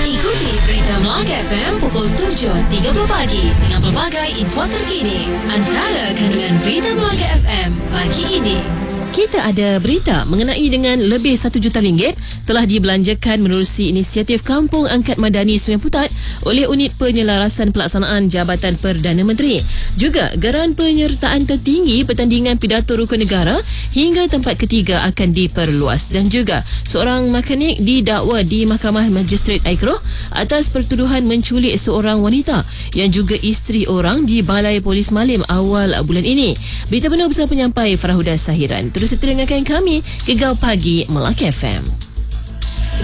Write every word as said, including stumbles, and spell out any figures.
Ikuti Berita Melaka F M pukul tujuh tiga puluh pagi dengan pelbagai info terkini. Antara kandungan Berita Melaka F M pagi ini. Kita ada berita mengenai dengan lebih satu juta ringgit telah dibelanjakan menerusi inisiatif Kampung Angkat Madani Sungai Putat oleh Unit Penyelarasan Pelaksanaan Jabatan Perdana Menteri. Juga geran penyertaan tertinggi pertandingan pidato rukun negara hingga tempat ketiga akan diperluas. Dan juga seorang mekanik didakwa di Mahkamah Magistrate Aikro atas pertuduhan menculik seorang wanita yang juga isteri orang di Balai Polis Malim awal bulan ini. Berita penuh bersama penyampai Farahuda Sahiran. Terus setia dengarkan kami Gegar Pagi Melaka F M.